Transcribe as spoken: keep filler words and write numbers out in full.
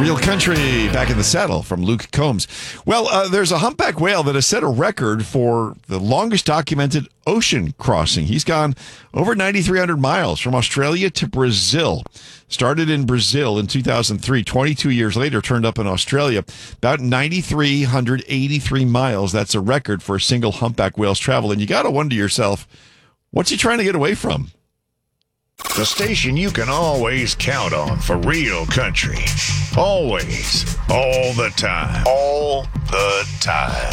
Real Country, back in the saddle from Luke Combs. Well, uh, there's a humpback whale that has set a record for the longest documented ocean crossing. He's gone over nine thousand three hundred miles from Australia to Brazil. Started in Brazil in two thousand three. twenty-two years later, turned up in Australia. About nine thousand three hundred eighty-three miles. That's a record for a single humpback whale's travel. And you got to wonder to yourself, what's he trying to get away from? The station you can always count on for real country. Always. All the time. All the time.